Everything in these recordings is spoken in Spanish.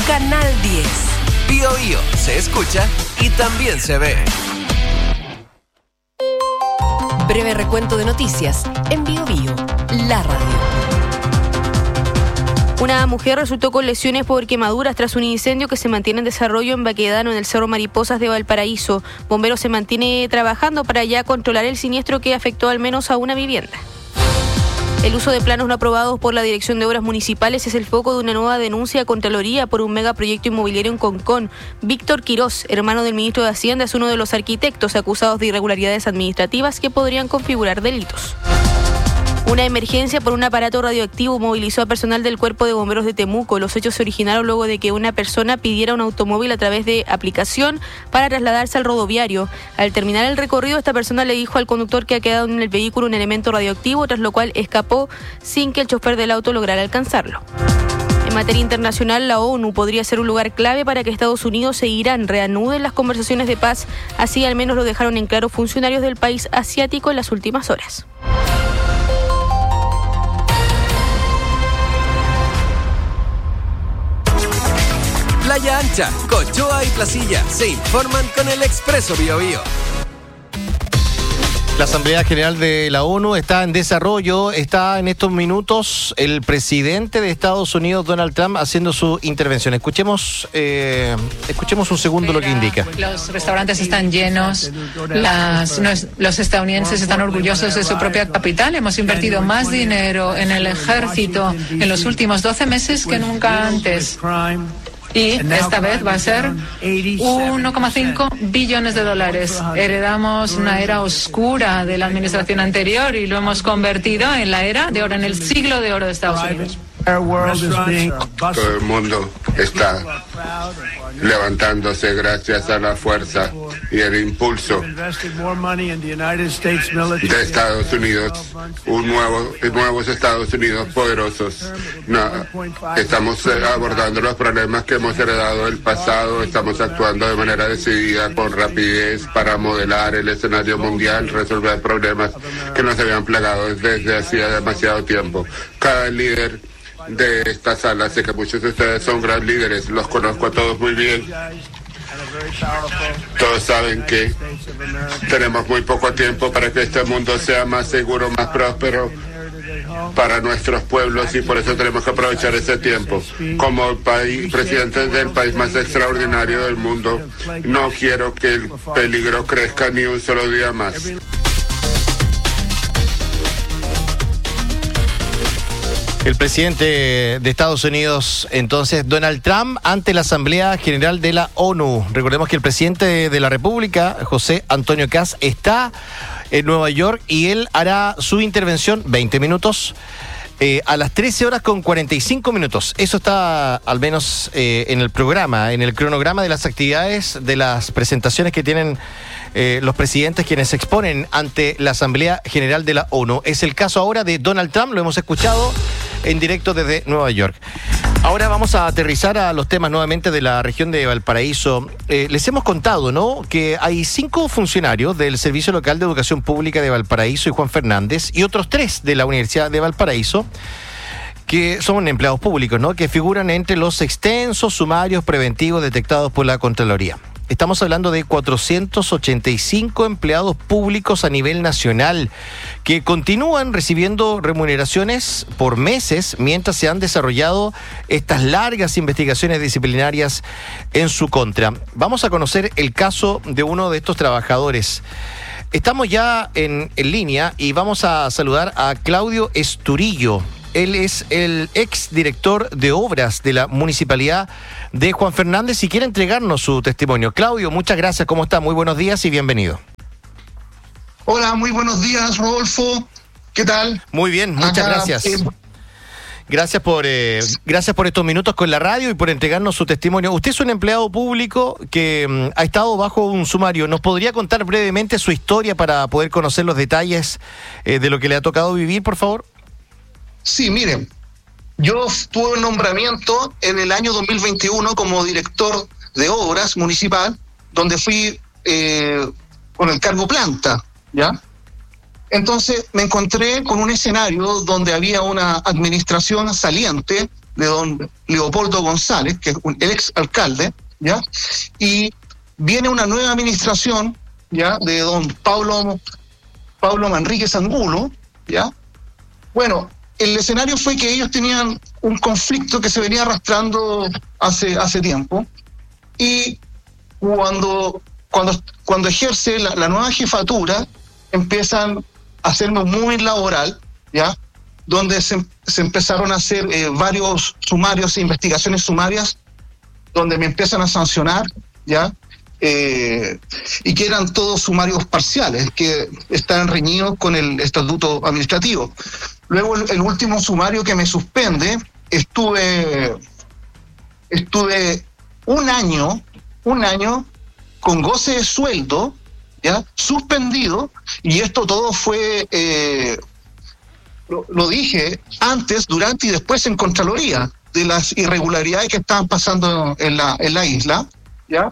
Canal 10. Bío Bío se escucha y también se ve. Breve recuento de noticias en Bío Bío, la radio. Una mujer resultó con lesiones por quemaduras tras un incendio que se mantiene en desarrollo en Baquedano, en el Cerro Mariposas de Valparaíso. Bomberos se mantiene trabajando para ya controlar el siniestro que afectó al menos a una vivienda. El uso de planos no aprobados por la Dirección de Obras Municipales es el foco de una nueva denuncia a Contraloría por un megaproyecto inmobiliario en Concón. Víctor Quirós, hermano del ministro de Hacienda, es uno de los arquitectos acusados de irregularidades administrativas que podrían configurar delitos. Una emergencia por un aparato radioactivo movilizó a personal del Cuerpo de Bomberos de Temuco. Los hechos se originaron luego de que una persona pidiera un automóvil a través de aplicación para trasladarse al rodoviario. Al terminar el recorrido, esta persona le dijo al conductor que ha quedado en el vehículo un elemento radioactivo, tras lo cual escapó sin que el chofer del auto lograra alcanzarlo. En materia internacional, la ONU podría ser un lugar clave para que Estados Unidos e Irán reanuden las conversaciones de paz. Así al menos lo dejaron en claro funcionarios del país asiático en las últimas horas. Playa Ancha, Cochoa y Placilla se informan con el Expreso Bío Bío. La Asamblea General de la ONU está en desarrollo. Está en estos minutos el presidente de Estados Unidos, Donald Trump, haciendo su intervención. Escuchemos un segundo lo que indica. Los restaurantes están llenos, los estadounidenses están orgullosos de su propia capital. Hemos invertido más dinero en el ejército en los últimos 12 meses que nunca antes. Y esta vez va a ser 1,5 billones de dólares. Heredamos una era oscura de la administración anterior y lo hemos convertido en la era de oro, en el siglo de oro de Estados Unidos. Todo el mundo está levantándose gracias a la fuerza y el impulso de Estados Unidos, nuevos Estados Unidos poderosos. Estamos abordando los problemas que hemos heredado del pasado, estamos actuando de manera decidida, con rapidez, para modelar el escenario mundial, resolver problemas que nos habían plagado desde hacía demasiado tiempo. Cada líder de esta sala, sé que muchos de ustedes son gran líderes, los conozco a todos muy bien. Todos saben que tenemos muy poco tiempo para que este mundo sea más seguro, más próspero para nuestros pueblos, y por eso tenemos que aprovechar ese tiempo. Como presidente del país más extraordinario del mundo, no quiero que el peligro crezca ni un solo día más. El presidente de Estados Unidos, entonces, Donald Trump, ante la Asamblea General de la ONU. Recordemos que el presidente de la República, José Antonio Kast, está en Nueva York y él hará su intervención, 20 minutos, a las 13 horas con 45 minutos. Eso está al menos en el programa, en el cronograma de las actividades, de las presentaciones que tienen los presidentes quienes se exponen ante la Asamblea General de la ONU. Es el caso ahora de Donald Trump, lo hemos escuchado en directo desde Nueva York. Ahora vamos a aterrizar a los temas nuevamente de la región de Valparaíso. Les hemos contado, ¿no?, que hay 5 funcionarios del Servicio Local de Educación Pública de Valparaíso y Juan Fernández y otros 3 de la Universidad de Valparaíso que son empleados públicos, ¿no?, que figuran entre los extensos sumarios preventivos detectados por la Contraloría. Estamos hablando de 485 empleados públicos a nivel nacional que continúan recibiendo remuneraciones por meses mientras se han desarrollado estas largas investigaciones disciplinarias en su contra. Vamos a conocer el caso de uno de estos trabajadores. Estamos ya en línea y vamos a saludar a Claudio Esturillo. Él es el exdirector de obras de la Municipalidad de Juan Fernández y quiere entregarnos su testimonio. Claudio, muchas gracias. ¿Cómo está? Muy buenos días y bienvenido. Hola, muy buenos días, Rodolfo. ¿Qué tal? Muy bien, muchas gracias. Gracias por estos minutos con la radio y por entregarnos su testimonio. Usted es un empleado público que ha estado bajo un sumario. ¿Nos podría contar brevemente su historia para poder conocer los detalles de lo que le ha tocado vivir, por favor? Sí, miren, yo tuve un nombramiento en el año 2021 como director de obras municipal, donde fui con el cargo planta, ¿ya? Entonces me encontré con un escenario donde había una administración saliente de don Leopoldo González, que es el ex alcalde, ¿ya? Y viene una nueva administración, ¿ya? De don Pablo Manríquez Angulo, ¿ya? Bueno, el escenario fue que ellos tenían un conflicto que se venía arrastrando hace tiempo, y cuando ejerce la nueva jefatura, empiezan a hacerlo muy laboral, ¿ya? Donde se empezaron a hacer varios sumarios e investigaciones sumarias, donde me empiezan a sancionar, ¿ya? Y que eran todos sumarios parciales, que estaban reñidos con el estatuto administrativo. Luego, el último sumario que me suspende, estuve un año con goce de sueldo, ¿ya? Suspendido, y esto todo fue, lo dije antes, durante y después en Contraloría, de las irregularidades que estaban pasando en la isla, ¿ya?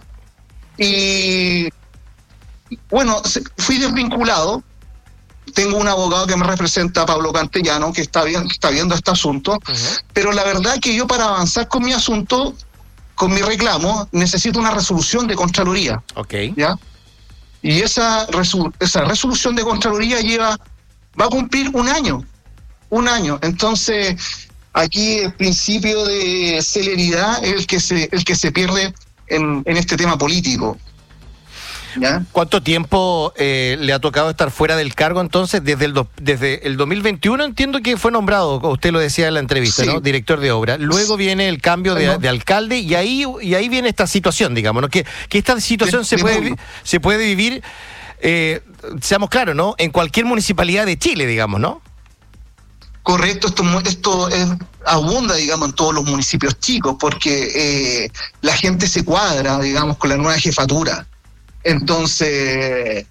Y bueno, fui desvinculado. Tengo un abogado que me representa, Pablo Cantellano, que está viendo este asunto, pero la verdad que yo, para avanzar con mi asunto, con mi reclamo, necesito una resolución de Contraloría. Okay. ¿Ya? Y esa resolución de Contraloría va a cumplir un año. Entonces, aquí el principio de celeridad es el que se pierde en este tema político. ¿Ya? ¿Cuánto tiempo le ha tocado estar fuera del cargo entonces? Desde el 2021 entiendo que fue nombrado, usted lo decía en la entrevista, sí, ¿no? Director de obra. Luego viene el cambio de alcalde, y ahí viene esta situación, digamos, ¿no? Que esta situación se puede vivir, seamos claros, ¿no? En cualquier municipalidad de Chile, digamos, ¿no? Correcto, esto abunda, digamos, en todos los municipios chicos, porque la gente se cuadra, digamos, con la nueva jefatura. Entonces,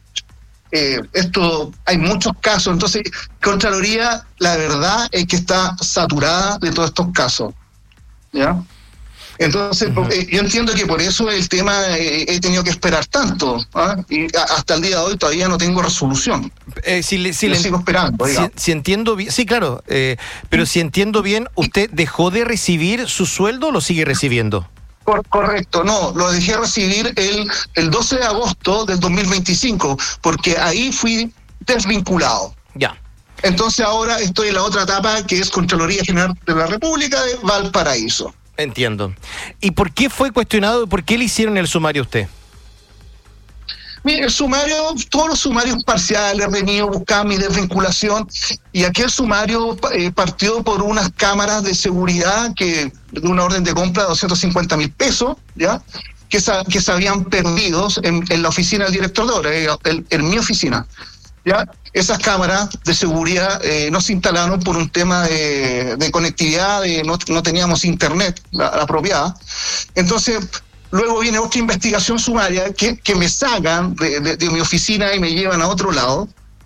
hay muchos casos. Entonces, Contraloría, la verdad es que está saturada de todos estos casos, ¿ya? Entonces, yo entiendo que por eso el tema he tenido que esperar tanto, ¿ah? Y hasta el día de hoy todavía no tengo resolución. Sigo esperando. Si entiendo bien, sí, claro, pero si entiendo bien, ¿usted dejó de recibir su sueldo o lo sigue recibiendo? Correcto, no, lo dejé recibir el 12 de agosto del 2025, porque ahí fui desvinculado. Ya. Entonces ahora estoy en la otra etapa, que es Contraloría General de la República de Valparaíso. Entiendo. ¿Y por qué fue cuestionado? ¿Por qué le hicieron el sumario a usted? Mire, el sumario, todos los sumarios parciales, venido buscando mi desvinculación, y aquel sumario partió por unas cámaras de seguridad de una orden de compra de 250,000 pesos, ¿ya? Que se habían perdido en la oficina del director de obra, en mi oficina, ¿ya? Esas cámaras de seguridad no se instalaron por un tema de conectividad, no teníamos internet la apropiada. Entonces, luego viene otra investigación sumaria que me sacan de mi oficina y me llevan a otro lado,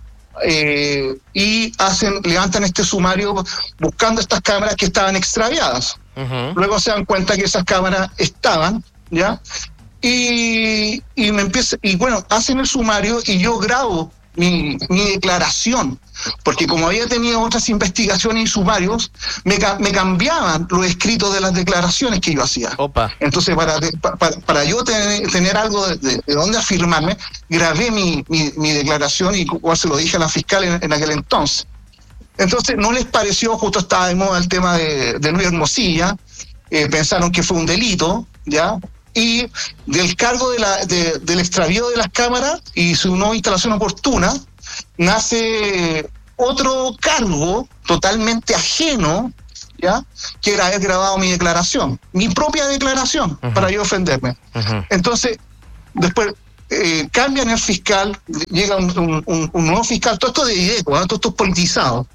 y levantan este sumario buscando estas cámaras que estaban extraviadas. Luego se dan cuenta que esas cámaras estaban, ¿ya? Y hacen el sumario, y yo grabo mi declaración, porque como había tenido otras investigaciones y sumarios, me cambiaban los escritos de las declaraciones que yo hacía. Opa. Entonces, para yo tener algo de dónde afirmarme, grabé mi declaración, y se lo dije a la fiscal en aquel entonces. Entonces, no les pareció, justo estaba de moda el tema de Luis Hermosilla, pensaron que fue un delito, ¿ya? Y del cargo del extravío de las cámaras y su no instalación oportuna, nace otro cargo totalmente ajeno, ¿ya? Que era haber grabado mi declaración, mi propia declaración, para yo ofenderme. Entonces, después cambian el fiscal, llega un nuevo fiscal, todo esto de IDECO, todo esto es politizado.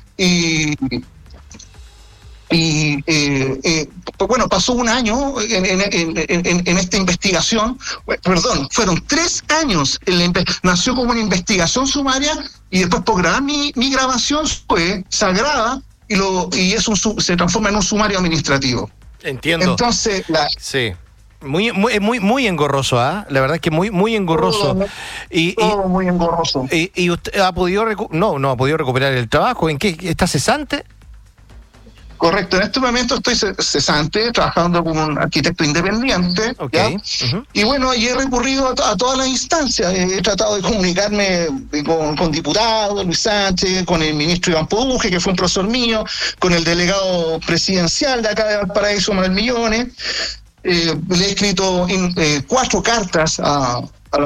Bueno, pasó un año en esta investigación, perdón, fueron 3 años, nació como una investigación sumaria, y después por grabar mi grabación se agrava y se transforma en un sumario administrativo. Entiendo. Entonces, sí. Muy engorroso, ¿ah? La verdad es que muy engorroso. Todo muy engorroso. ¿Y usted ha podido no ha podido recuperar el trabajo? ¿En qué está cesante? Correcto, en este momento estoy cesante, trabajando como un arquitecto independiente. Okay. Y bueno, y he recurrido a todas las instancias. He tratado de comunicarme con diputados, Luis Sánchez, con el ministro Iván Poduje, que fue un profesor mío, con el delegado presidencial de acá de Valparaíso, Manuel Millones. Le he escrito 4 cartas a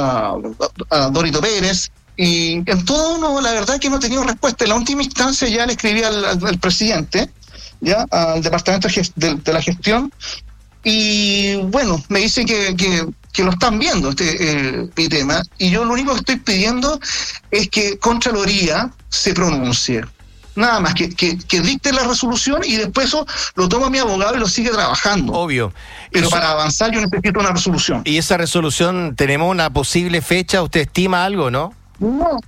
Dorito Pérez. Y en todo, la verdad que no he tenido respuesta. En la última instancia ya le escribí al presidente, ya al departamento de la gestión, y bueno, me dicen que lo están viendo mi tema, y yo lo único que estoy pidiendo es que Contraloría se pronuncie, nada más, que dicte la resolución, y después eso lo toma mi abogado y lo sigue trabajando. Obvio. Pero eso, para avanzar yo necesito una resolución. ¿Y esa resolución, tenemos una posible fecha? ¿Usted estima algo, no? No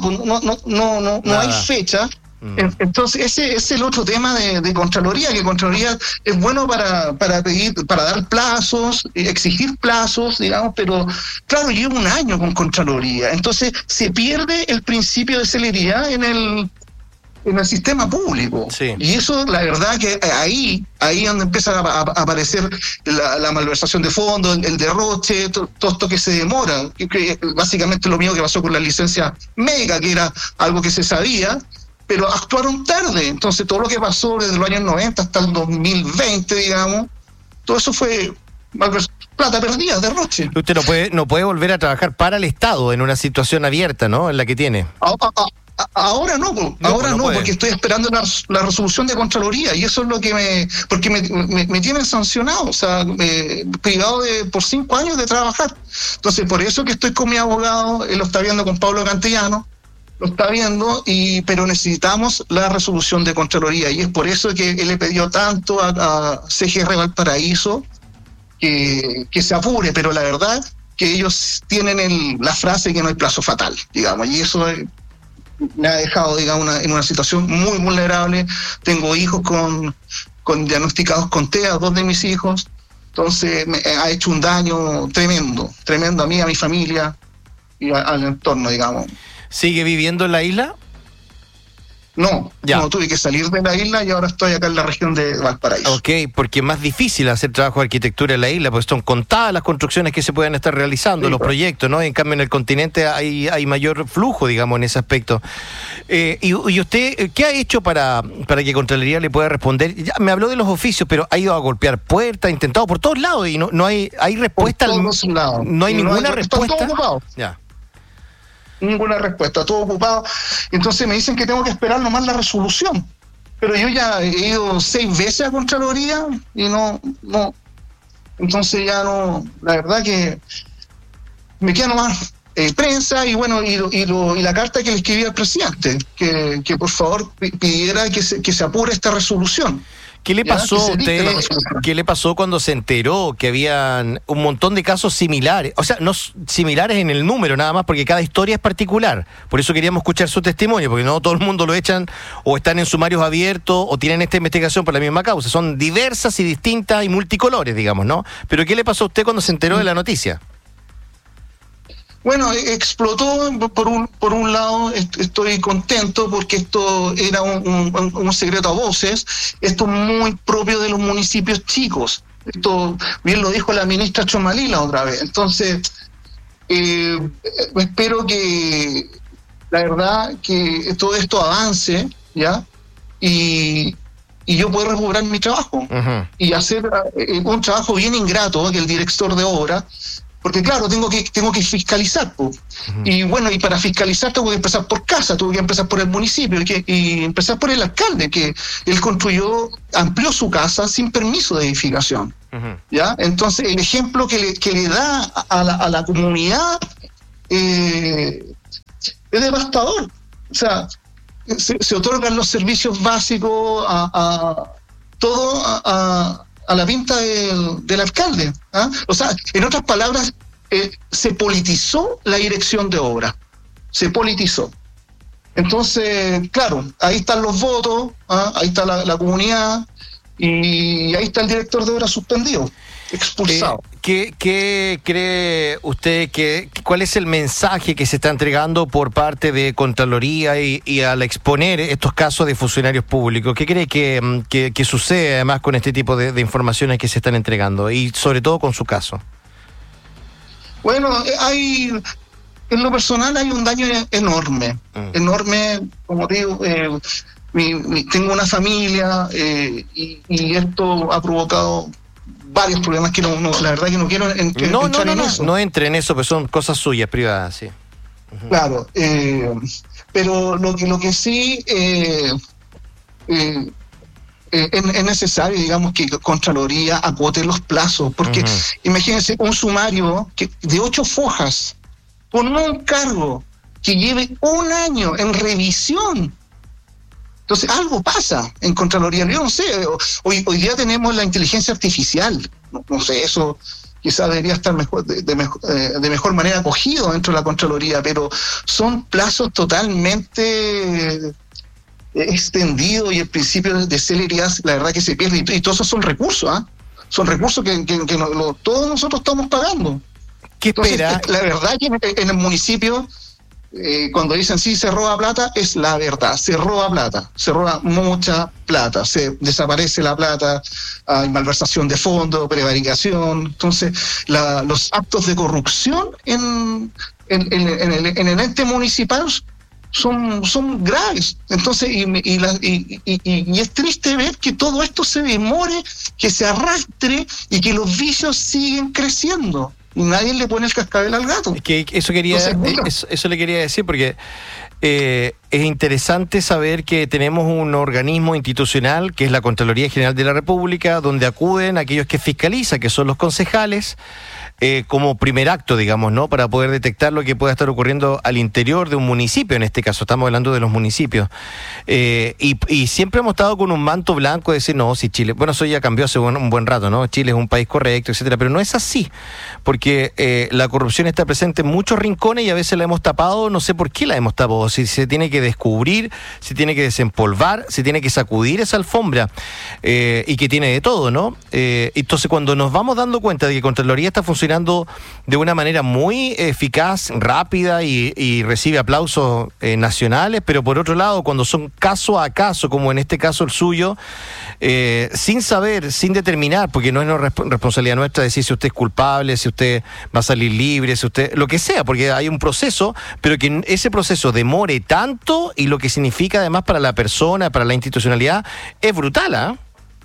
hay fecha. Entonces ese es el otro tema de Contraloría, que Contraloría es bueno para pedir, para dar plazos, exigir plazos, digamos, pero claro, llevo un año con Contraloría, entonces se pierde el principio de celeridad en el sistema público. Sí. Y eso, la verdad que ahí donde empieza a aparecer la malversación de fondos, el derroche, todo esto que se demora, que básicamente lo mismo que pasó con la licencia médica, que era algo que se sabía, pero actuaron tarde. Entonces todo lo que pasó desde los años 90 hasta el 2020, digamos, todo eso fue plata perdida, derroche. Usted no puede volver a trabajar para el Estado en una situación abierta, ¿no?, en la que tiene. Ahora no, porque estoy esperando la resolución de Contraloría, y eso es lo que porque me tienen sancionado, o sea, privado por 5 años de trabajar. Entonces, por eso que estoy con mi abogado, él lo está viendo con Pablo Cantellano, lo está viendo, pero necesitamos la resolución de Contraloría, y es por eso que él le pidió tanto a CGR Valparaíso que se apure, pero la verdad que ellos tienen la frase que no hay plazo fatal, digamos, y eso me ha dejado, digamos, en una situación muy vulnerable. Tengo hijos con diagnosticados con TEA, 2 de mis hijos, entonces me ha hecho un daño tremendo a mí, a mi familia y al entorno, digamos. ¿Sigue viviendo en la isla? No, tuve que salir de la isla y ahora estoy acá en la región de Valparaíso. Ok, porque es más difícil hacer trabajo de arquitectura en la isla, porque son contadas las construcciones que se pueden estar realizando, sí, los proyectos, ¿no? En cambio, en el continente hay mayor flujo, digamos, en ese aspecto. ¿Y usted qué ha hecho para que Contraloría le pueda responder? Ya me habló de los oficios, pero ha ido a golpear puertas, ha intentado por todos lados y no hay respuesta. Por todos lados. No hay ninguna respuesta. Está todo ocupado. Ya. Ninguna respuesta, todo ocupado. Entonces me dicen que tengo que esperar nomás la resolución, pero yo ya he ido 6 veces a Contraloría y no, entonces ya no, la verdad que me queda nomás prensa, y bueno, y la carta que le escribí al presidente, que por favor pidiera que se apure esta resolución. ¿Qué le pasó a usted? ¿Qué le pasó cuando se enteró que habían un montón de casos similares? O sea, no similares en el número nada más, porque cada historia es particular. Por eso queríamos escuchar su testimonio, porque no todo el mundo lo echan o están en sumarios abiertos o tienen esta investigación por la misma causa. Son diversas y distintas y multicolores, digamos, ¿no? Pero ¿qué le pasó a usted cuando se enteró de la noticia? Bueno, explotó por un lado. Estoy contento porque esto era un secreto a voces. Esto es muy propio de los municipios chicos. Esto bien lo dijo la ministra Chomalí la otra vez. Entonces, espero que la verdad que todo esto avance, ¿ya? Y yo puedo recuperar mi trabajo, uh-huh, y hacer un trabajo bien ingrato, que el director de obra. Porque claro, tengo que fiscalizar, pues. Uh-huh. Y bueno, y para fiscalizar tengo que empezar por casa, tengo que empezar por el municipio y empezar por el alcalde, que él amplió su casa sin permiso de edificación. Uh-huh. ¿Ya? Entonces el ejemplo que le da a la comunidad es devastador. O sea, se otorgan los servicios básicos a la pinta del alcalde, ¿ah? O sea, en otras palabras, se politizó la dirección de obra, se politizó. Entonces, claro, ahí están los votos, ¿ah? Ahí está la comunidad, y ahí está el director de obra suspendido. expulsado. ¿Qué cree usted cuál es el mensaje que se está entregando por parte de Contraloría y al exponer estos casos de funcionarios públicos? ¿Qué cree que sucede además con este tipo de informaciones que se están entregando y sobre todo con su caso? Bueno, en lo personal hay un daño enorme, como digo, tengo una familia y esto ha provocado varios problemas que la verdad que no quiero entrar en eso. No entre en eso, pues son cosas suyas, privadas, sí. Uh-huh. Claro, pero lo que sí es necesario, digamos, que Contraloría acote los plazos, porque imagínense un sumario de 8 fojas con un cargo que lleve 1 año en revisión. Entonces, algo pasa en Contraloría. Yo no sé, hoy día tenemos la inteligencia artificial. No sé, eso quizás debería estar de mejor manera acogido dentro de la Contraloría, pero son plazos totalmente extendidos y el principio de celeridad, la verdad que se pierde. Y todos esos son recursos, son recursos que todos nosotros estamos pagando. ¿Qué espera? Entonces, la verdad que en el municipio, cuando dicen sí se roba plata, es la verdad, se roba plata, se roba mucha plata, se desaparece la plata, hay malversación de fondos, prevaricación. Entonces los actos de corrupción en el ente municipal son graves. Entonces y es triste ver que todo esto se demore, que se arrastre y que los vicios siguen creciendo. Y nadie le pone el cascabel al gato. Que eso le quería decir, porque es interesante saber que tenemos un organismo institucional que es la Contraloría General de la República, donde acuden aquellos que fiscalizan, que son los concejales, como primer acto, digamos, ¿no? Para poder detectar lo que pueda estar ocurriendo al interior de un municipio, en este caso, estamos hablando de los municipios. Y siempre hemos estado con un manto blanco de decir, no, si Chile, bueno, eso ya cambió hace un buen rato, ¿no? Chile es un país correcto, etcétera, pero no es así, porque la corrupción está presente en muchos rincones y a veces la hemos tapado, no sé por qué la hemos tapado, si se tiene que descubrir, se tiene que desempolvar, se tiene que sacudir esa alfombra, y que tiene de todo, ¿no? Entonces, cuando nos vamos dando cuenta de que Contraloría está funcionando de una manera muy eficaz, rápida y recibe aplausos nacionales, pero por otro lado, cuando son caso a caso, como en este caso el suyo, sin saber, sin determinar, porque no es responsabilidad nuestra decir si usted es culpable, si usted va a salir libre, si usted, lo que sea, porque hay un proceso, pero que ese proceso demore tanto y lo que significa además para la persona, para la institucionalidad, es brutal, ¿ah?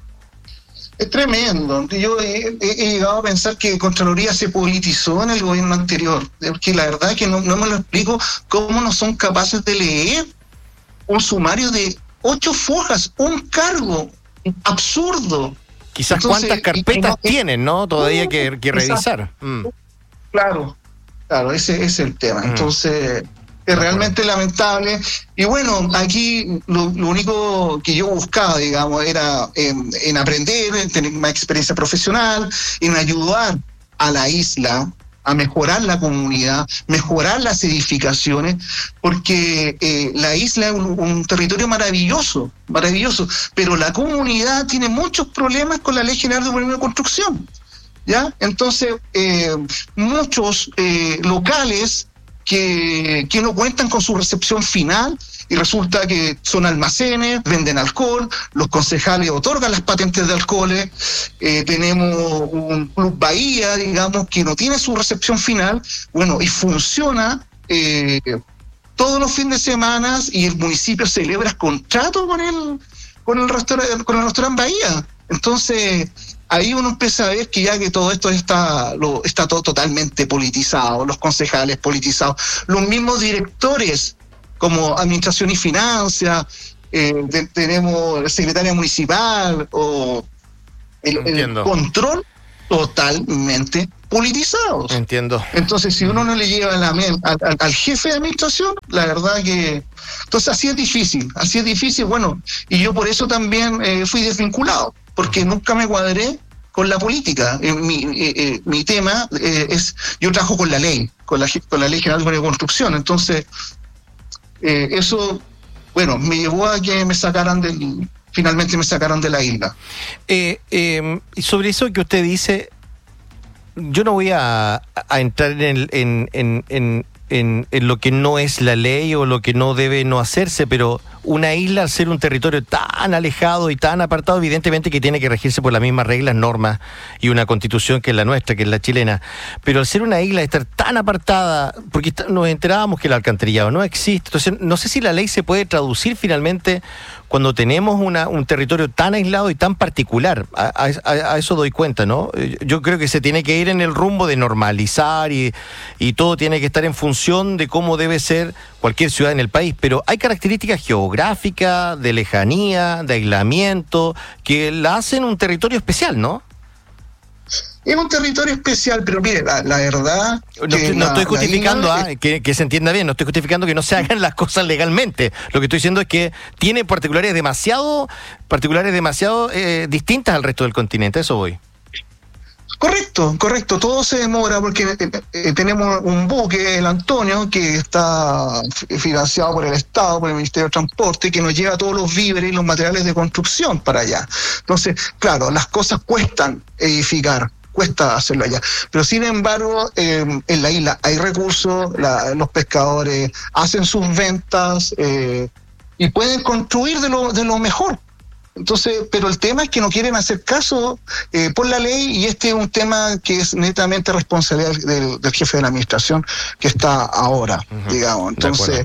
Es tremendo. Yo he llegado a pensar que Contraloría se politizó en el gobierno anterior, porque la verdad es que no me lo explico cómo no son capaces de leer un sumario de 8 fojas, un cargo absurdo. Quizás entonces, cuántas carpetas tienen, ¿no? Todavía que revisar. Claro, ese es el tema. Entonces, es realmente lamentable. Y bueno, aquí lo único que yo buscaba, digamos, era en aprender, en tener más experiencia profesional, en ayudar a la isla a mejorar la comunidad, mejorar las edificaciones, porque la isla es un territorio maravilloso, pero la comunidad tiene muchos problemas con la Ley General de Urbanismo y Construcción, ¿ya? Entonces, muchos locales que no cuentan con su recepción final y resulta que son almacenes, venden alcohol, los concejales otorgan las patentes de alcoholes, tenemos un Club Bahía, digamos, que no tiene su recepción final, bueno, y funciona todos los fines de semana y el municipio celebra contrato con el restaurante Bahía. Entonces, ahí uno empieza a ver que ya que todo esto está todo totalmente politizado, los concejales politizados, los mismos directores como Administración y Finanzas, tenemos la secretaria municipal o el control totalmente politizados. Entiendo. Entonces, si uno no le lleva al jefe de administración, la verdad que... Entonces, así es difícil, bueno, y yo por eso también fui desvinculado, porque nunca me cuadré con la política. Mi tema es, yo trabajo con la ley, con la Ley General de Construcción, entonces eso, bueno, me llevó a que finalmente me sacaran de la isla. Y sobre eso que usted dice, yo no voy a entrar en lo que no es la ley o lo que no debe no hacerse, pero una isla, al ser un territorio tan alejado y tan apartado, evidentemente que tiene que regirse por las mismas reglas, normas y una constitución que es la nuestra, que es la chilena. Pero al ser una isla, estar tan apartada, porque nos enterábamos que el alcantarillado no existe, entonces no sé si la ley se puede traducir finalmente cuando tenemos un territorio tan aislado y tan particular. A eso doy cuenta, ¿no? Yo creo que se tiene que ir en el rumbo de normalizar y todo tiene que estar en función de cómo debe ser cualquier ciudad en el país, pero hay características geográficas, de lejanía, de aislamiento, que la hacen un territorio especial, ¿no? Es un territorio especial, pero mire, la verdad... No estoy justificando que se entienda bien, no estoy justificando que no se hagan las cosas legalmente. Lo que estoy diciendo es que tiene particulares demasiado distintas al resto del continente, a eso voy. Correcto. Todo se demora porque tenemos un buque, el Antonio, que está financiado por el Estado, por el Ministerio de Transporte, que nos lleva todos los víveres y los materiales de construcción para allá. Entonces, claro, las cosas cuestan edificar, cuesta hacerlo allá. Pero sin embargo, en la isla hay recursos, los pescadores hacen sus ventas y pueden construir de lo mejor. Entonces, pero el tema es que no quieren hacer caso por la ley, y este es un tema que es netamente responsabilidad del jefe de la administración que está ahora, digamos. Entonces,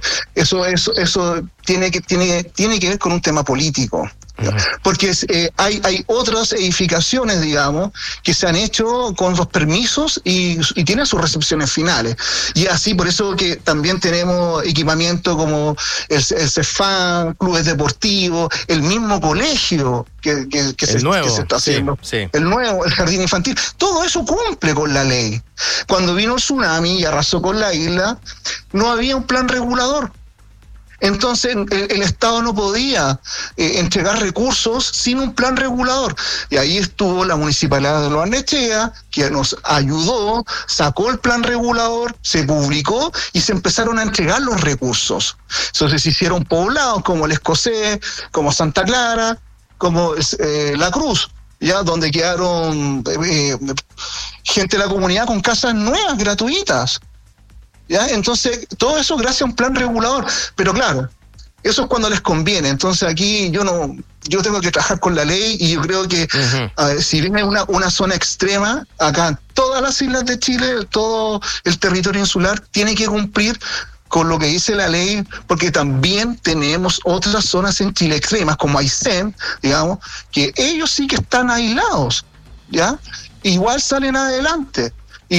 eso tiene que ver con un tema político. Porque hay otras edificaciones, digamos, que se han hecho con los permisos y tienen sus recepciones finales. Y así, por eso que también tenemos equipamiento como el CEFAM, clubes deportivos, el mismo colegio que se está haciendo. Sí. El jardín infantil. Todo eso cumple con la ley. Cuando vino el tsunami y arrasó con la isla, no había un plan regulador. Entonces el Estado no podía entregar recursos sin un plan regulador. Y ahí estuvo la Municipalidad de Loa Nechea, que nos ayudó, sacó el plan regulador, se publicó y se empezaron a entregar los recursos. Entonces se hicieron poblados como el Escocés, como Santa Clara, como La Cruz, ya donde quedaron gente de la comunidad con casas nuevas, gratuitas. ¿Ya? Entonces, todo eso gracias a un plan regulador. Pero claro, eso es cuando les conviene. Entonces aquí yo tengo que trabajar con la ley, y yo creo que si bien es una zona extrema, acá en todas las islas de Chile, todo el territorio insular tiene que cumplir con lo que dice la ley, porque también tenemos otras zonas en Chile extremas, como Aysén, digamos, que ellos sí que están aislados, ¿ya? Igual salen adelante. Y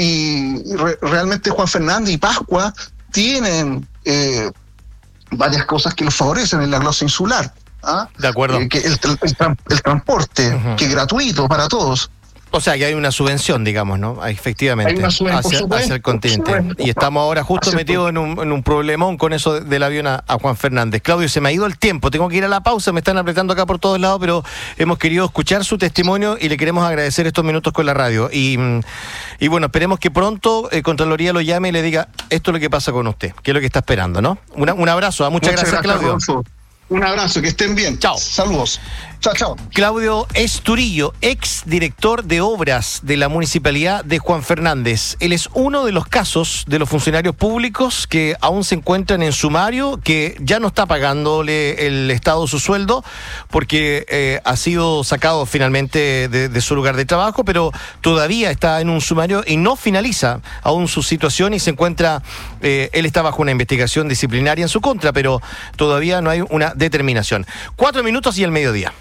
realmente Juan Fernández y Pascua tienen varias cosas que los favorecen en la glosa insular. De acuerdo. Que el transporte, que es gratuito para todos. O sea, que hay una subvención, digamos, ¿no? Efectivamente, hacia el continente. Y estamos ahora justo metidos en un problemón con eso del avión a Juan Fernández. Claudio, se me ha ido el tiempo, tengo que ir a la pausa, me están apretando acá por todos lados, pero hemos querido escuchar su testimonio y le queremos agradecer estos minutos con la radio. Y bueno, esperemos que pronto Contraloría lo llame y le diga, esto es lo que pasa con usted, qué es lo que está esperando, ¿no? Un abrazo, muchas gracias, Claudio. Rodolfo. Un abrazo, que estén bien. Chao. Saludos. Chao. Claudio Esturillo, ex director de obras de la Municipalidad de Juan Fernández. Él es uno de los casos de los funcionarios públicos que aún se encuentran en sumario, que ya no está pagándole el Estado su sueldo porque ha sido sacado finalmente de su lugar de trabajo, pero todavía está en un sumario y no finaliza aún su situación y se encuentra, él está bajo una investigación disciplinaria en su contra, pero todavía no hay una determinación. 4 minutos y el mediodía.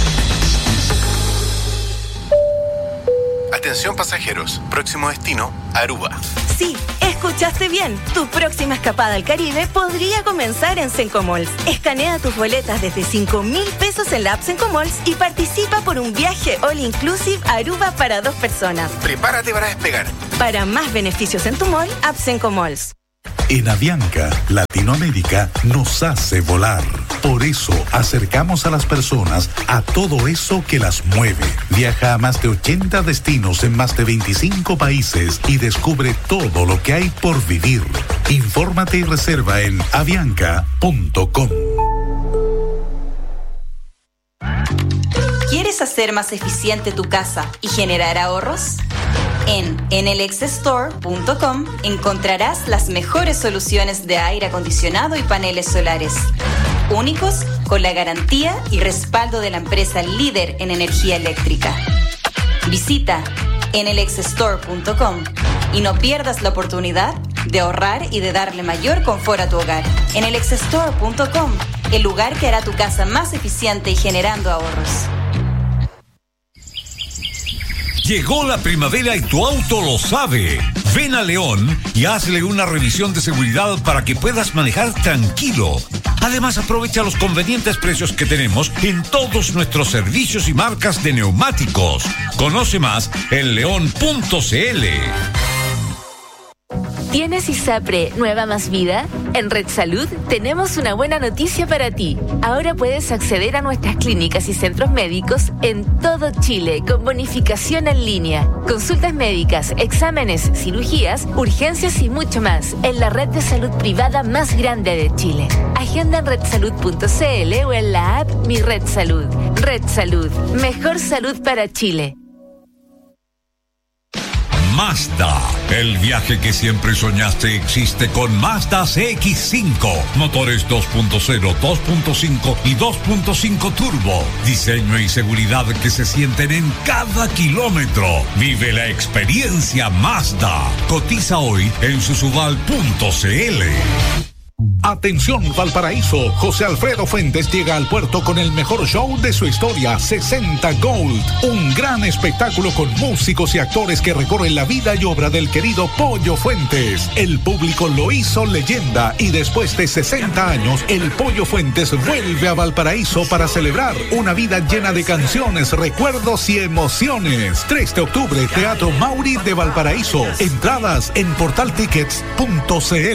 Atención pasajeros, próximo destino, Aruba. Sí, escuchaste bien. Tu próxima escapada al Caribe podría comenzar en Sencomalls. Escanea tus boletas desde 5.000 pesos en la app Sencomalls y participa por un viaje all inclusive a Aruba para 2 personas. Prepárate para despegar. Para más beneficios en tu mall, app Sencomalls. En Avianca, Latinoamérica nos hace volar. Por eso acercamos a las personas a todo eso que las mueve. Viaja a más de 80 destinos en más de 25 países y descubre todo lo que hay por vivir. Infórmate y reserva en avianca.com. ¿Quieres hacer más eficiente tu casa y generar ahorros? En enelexstore.com encontrarás las mejores soluciones de aire acondicionado y paneles solares, únicos con la garantía y respaldo de la empresa líder en energía eléctrica. Visita enelexstore.com y no pierdas la oportunidad de ahorrar y de darle mayor confort a tu hogar. Enelexstore.com, el lugar que hará tu casa más eficiente y generando ahorros. Llegó la primavera y tu auto lo sabe. Ven a León y hazle una revisión de seguridad para que puedas manejar tranquilo. Además, aprovecha los convenientes precios que tenemos en todos nuestros servicios y marcas de neumáticos. Conoce más en león.cl. ¿Tienes ISAPRE Nueva Más Vida? En Red Salud tenemos una buena noticia para ti. Ahora puedes acceder a nuestras clínicas y centros médicos en todo Chile con bonificación en línea. Consultas médicas, exámenes, cirugías, urgencias y mucho más en la red de salud privada más grande de Chile. Agenda en redsalud.cl o en la app Mi Red Salud. Red Salud, mejor salud para Chile. Mazda, el viaje que siempre soñaste existe con Mazda CX-5. Motores 2.0, 2.5 y 2.5 turbo. Diseño y seguridad que se sienten en cada kilómetro. Vive la experiencia Mazda. Cotiza hoy en susubal.cl. Atención Valparaíso, José Alfredo Fuentes llega al puerto con el mejor show de su historia, 60 Gold, un gran espectáculo con músicos y actores que recorren la vida y obra del querido Pollo Fuentes. El público lo hizo leyenda y después de 60 años, el Pollo Fuentes vuelve a Valparaíso para celebrar una vida llena de canciones, recuerdos y emociones. 3 de octubre, Teatro Mauri de Valparaíso. Entradas en portaltickets.cl.